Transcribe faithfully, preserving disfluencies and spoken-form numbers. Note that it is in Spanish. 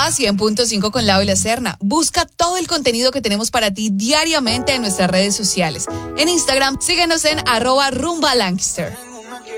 Rumba cien punto cinco con Lau y la Serna. Busca todo el contenido que tenemos para ti diariamente en nuestras redes sociales. En Instagram, síguenos en arroba Rumba Lancaster.